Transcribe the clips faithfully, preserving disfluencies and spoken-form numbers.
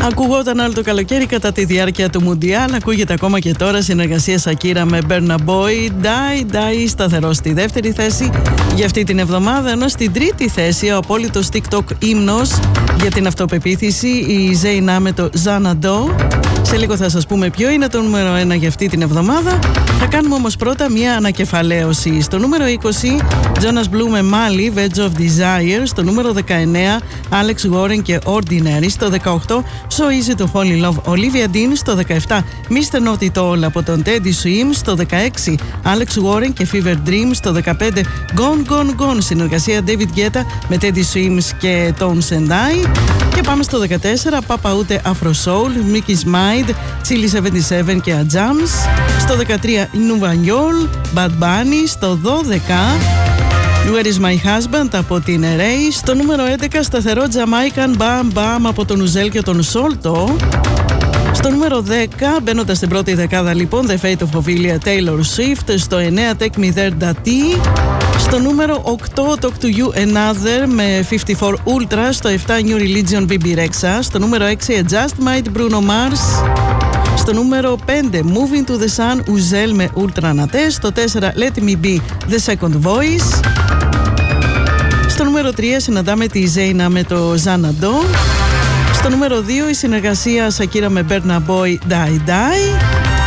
Ακουγόταν άλλο το καλοκαίρι κατά τη διάρκεια του Μουντιάλ. Ακούγεται ακόμα και τώρα συνεργασία Σακύρα με Burna Boy. Die, die, σταθερό στη δεύτερη θέση για αυτή την εβδομάδα. Ενώ στην τρίτη θέση ο απόλυτος TikTok ύμνος για την αυτοπεποίθηση, η Ζέινα με το Xanadu. Σε λίγο θα σας πούμε ποιο είναι το νούμερο ένα για αυτή την εβδομάδα. Θα κάνουμε όμως πρώτα μια ανακεφαλαίωση. Στο νούμερο είκοσι, Jonas Blue με Mali, Veg of Desire. Στο νούμερο δεκαεννέα, Alex Warren και Ordinary. Στο δεκαοκτώ, So Easy to Fall in Love, Olivia Dean. Στο δεκαεπτά, μίστερ Not It All από τον Teddy Swims. Στο δεκαέξι, Alex Warren και Fever Dream. Στο δεκαπέντε, Gone Gone Gone, συνεργασία David Guetta με Teddy Swims και Tones and I. Και πάμε στο δεκατέσσερα, Papa Ute Afro Soul, Mickey's Mind, Chili εβδομήντα επτά και Ajams. Στο δεκατρία, Nouveau, Bad Bunny. Στο δώδεκα, Where is my husband από την Ray. Στο νούμερο έντεκα, σταθερό Jamaican Bam Bam από τον Ουζέλ και τον Solto. Στο νούμερο δέκα, μπαίνοντας στην πρώτη δεκάδα λοιπόν, The Fate of Ophelia, Taylor Swift. Στο εννέα, Take Me There, Dati. Στο νούμερο οκτώ, Talk to You Another με πενήντα τέσσερα Ultra. Στο επτά, New Religion, Bibi Rexha. Στο νούμερο έξι, Just Might, Bruno Mars. Στο νούμερο πέντε, Moving to the Sun, Uzel με Ultra Nates. Στο τέσσερα, Let Me Be, The Second Voice. Στο νούμερο τρία, συναντάμε τη Ζέινα με το Xanadu. Στο νούμερο δύο, η συνεργασία Σακύρα με Burna Boy, Die Die.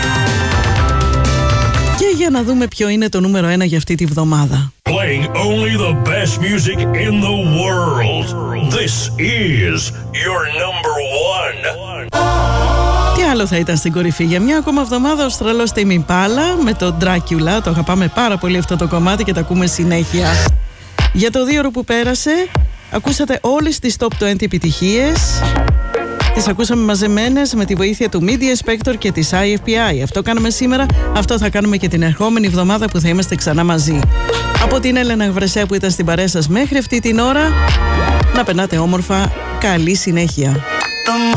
Και για να δούμε ποιο είναι το νούμερο ένα για αυτή τη βδομάδα. Playing only the best music in the world. This is your number one. Τι άλλο θα ήταν στην κορυφή? Για μια ακόμα εβδομάδα ο Αυστραλός Tame Impala με το Dracula. Το αγαπάμε πάρα πολύ αυτό το κομμάτι και το ακούμε συνέχεια. Για το δύο ώρο που πέρασε ακούσατε όλες τις top είκοσι επιτυχίες. Τις ακούσαμε μαζεμένες με τη βοήθεια του Media Spector και της άι εφ πι άι. Αυτό κάνουμε σήμερα, αυτό θα κάνουμε και την ερχόμενη εβδομάδα που θα είμαστε ξανά μαζί. Από την Έλενα Βρεσέα που ήταν στην παρέα σας μέχρι αυτή την ώρα, να περνάτε όμορφα, καλή συνέχεια.